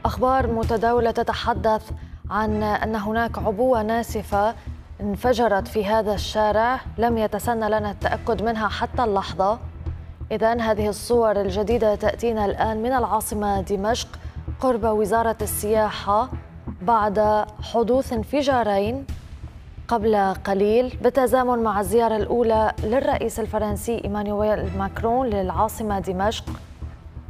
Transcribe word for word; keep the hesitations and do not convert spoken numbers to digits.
أخبار متداولة تتحدث عن أن هناك عبوة ناسفة انفجرت في هذا الشارع، لم يتسنى لنا التأكد منها حتى اللحظة. إذن هذه الصور الجديدة تأتينا الآن من العاصمة دمشق قرب وزارة السياحة بعد حدوث انفجارين قبل قليل، بالتزامن مع الزيارة الأولى للرئيس الفرنسي إيمانويل ماكرون للعاصمة دمشق.